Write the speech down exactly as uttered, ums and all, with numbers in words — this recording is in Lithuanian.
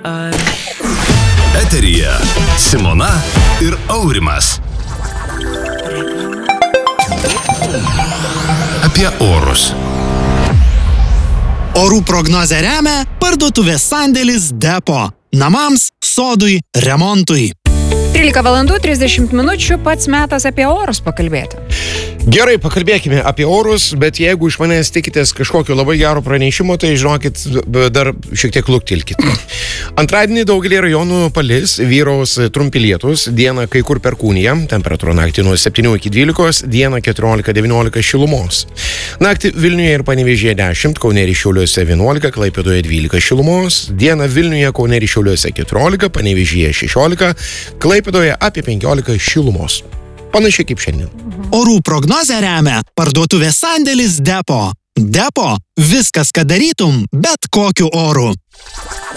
Eteryje Simona ir Aurimas. Apie orus. Orų prognozę remia parduotuvės sandėlis Depo. Namams, sodui, remontui. trylika valandų trisdešimt minučių, pats metas apie orus pakalbėti. Gerai, pakalbėkime apie orus, bet jeigu iš manęs tikitės kažkokio labai gero pranešimo, tai žinokit, dar šiek tiek luktelkit. Antradienį daugelį rajonų palis, vyraus trumpi lietūs, dieną kai kur perkūnija, temperatūra naktį nuo septynių iki dvylikos, dieną keturiolika devyniolika šilumos. Naktį Vilniuje ir Panevėžyje dešimt, Kaune ir Šiauliuose vienuolika, Klaipėdoje dvylika šilumos, dieną Vilniuje, Kaune ir Šiauliuose keturiolika, Panevėžyje šešiolika, Klaipėdoje apie penkiolika šilumos. Panašiai kaip šiandien. Orų prognozę remia parduotuvės sandėlis Depo. Depo – viskas, ką darytum, bet kokiu oru.